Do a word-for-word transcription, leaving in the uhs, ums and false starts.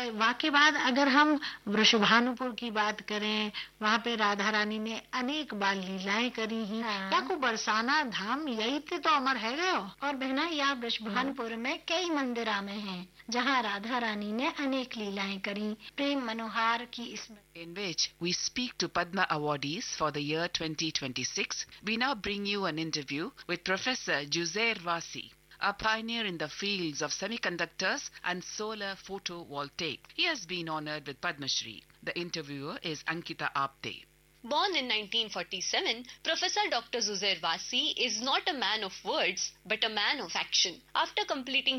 वाके बाद अगर हम वृषभानुपुर की बात करें, वहाँ पे राधा रानी ने अनेक बाल लीलाएं करी हैं। हाँ। क्या को बरसाना धाम यही थे तो अमर है गयो। और बहना यहाँ वृषभानुपुर में कई मंदिर आमे हैं जहाँ राधा रानी ने अनेक लीलाएं करी। प्रेम मनोहार की इसमें in which we speak to Padma awardees for the year twenty twenty-six, we now bring you an interview with Professor Juzair Wasi, a pioneer in the fields of semiconductors and solar photovoltaic. He has been honored with Padma Shri. The interviewer is Ankita Apte. Born in nineteen forty-seven, Professor Doctor Zuzair Wasi is not a man of words but a man of action. After completing